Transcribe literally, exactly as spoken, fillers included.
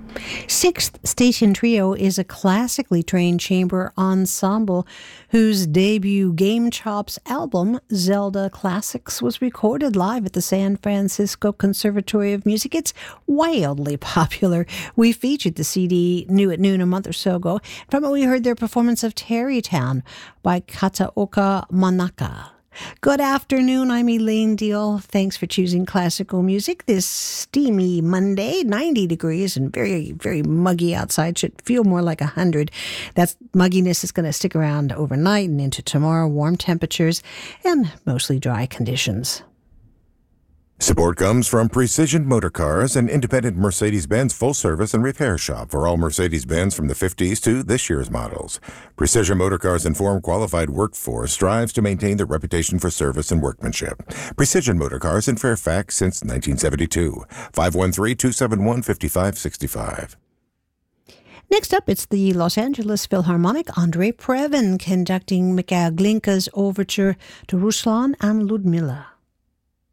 Sixth Station Trio is a classically trained chamber ensemble whose debut Game Chops album, Zelda Classics, was recorded live at the San Francisco Conservatory of Music. It's wildly popular. We featured the C D New at Noon a month or so ago. From it, we heard their performance of Terrytown by Kataoka Manaka. Good afternoon, I'm Elaine Deal. Thanks for choosing classical music this steamy Monday, ninety degrees and very, very muggy outside. Should feel more like one hundred. That mugginess is going to stick around overnight and into tomorrow. Warm temperatures and mostly dry conditions. Support comes from Precision Motorcars, an independent Mercedes-Benz full-service and repair shop for all Mercedes-Benz from the fifties to this year's models. Precision Motorcars' informed, qualified workforce strives to maintain their reputation for service and workmanship. Precision Motorcars in Fairfax since nineteen seventy-two. five one three, two seven one, five five six five. Next up, it's the Los Angeles Philharmonic, Andrei Previn, conducting Mikhail Glinka's overture to Ruslan and Ludmilla.